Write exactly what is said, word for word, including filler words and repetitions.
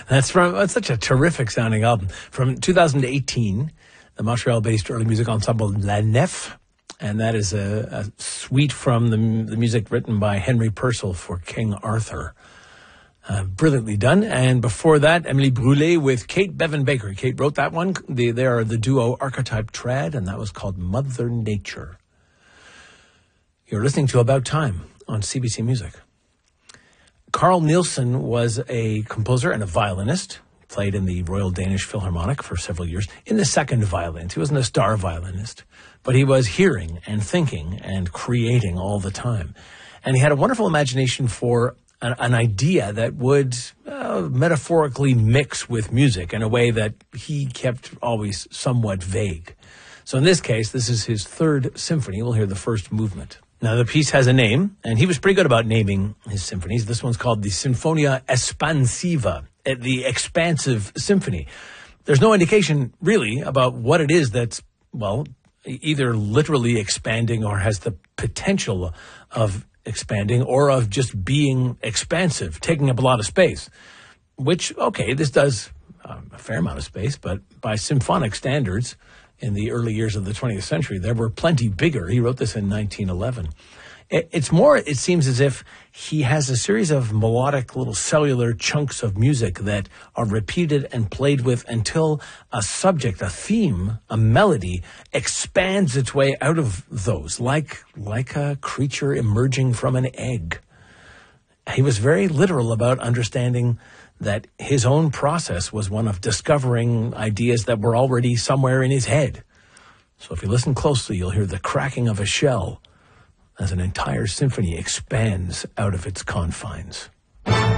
That's from, that's such a terrific sounding album. From two thousand eighteen, the Montreal-based early music ensemble La Nef, and that is a, a suite from the, the music written by Henry Purcell for King Arthur. Uh, brilliantly done. And before that, Emily Brûlé with Kate Bevan Baker. Kate wrote that one. They, they are the duo Archetype Trad, and that was called Mother Nature. You're listening to About Time on C B C Music. Carl Nielsen was a composer and a violinist, played in the Royal Danish Philharmonic for several years in the second violins. He wasn't a star violinist, but he was hearing and thinking and creating all the time. And he had a wonderful imagination for an, an idea that would uh, metaphorically mix with music in a way that he kept always somewhat vague. So in this case, this is his third symphony. We'll hear the first movement. Now, the piece has a name, and he was pretty good about naming his symphonies. This one's called the Sinfonia Espansiva, the Expansive Symphony. There's no indication, really, about what it is that's, well, either literally expanding or has the potential of expanding or of just being expansive, taking up a lot of space, which, okay, this does um, a fair amount of space, but by symphonic standards, in the early years of the twentieth century, there were plenty bigger. He wrote this in nineteen eleven. It's more, it seems as if he has a series of melodic little cellular chunks of music that are repeated and played with until a subject, a theme, a melody expands its way out of those, like, like a creature emerging from an egg. He was very literal about understanding that his own process was one of discovering ideas that were already somewhere in his head. So if you listen closely, you'll hear the cracking of a shell as an entire symphony expands out of its confines.